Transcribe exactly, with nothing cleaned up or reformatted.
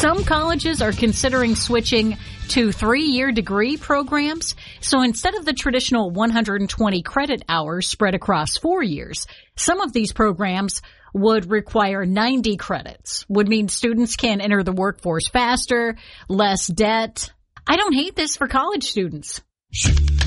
Some colleges are considering switching to three-year degree programs. So instead of the traditional one hundred twenty credit hours spread across four years, some of these programs would require ninety credits, would mean students can enter the workforce faster, less debt. I don't hate this for college students.